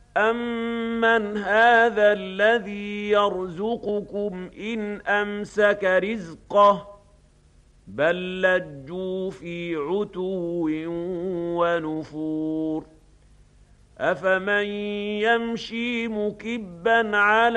أَمَّنْ هَٰذَا الَّذِي يَرْزُقُكُمْ إِنْ أَمْسَكَ رِزْقَهُ بَل لَّجُّوا فِي عُتُوٍّ وَنُفُورٍ أَفَمَن يَمْشِي مُكِبًّا عَلَىٰ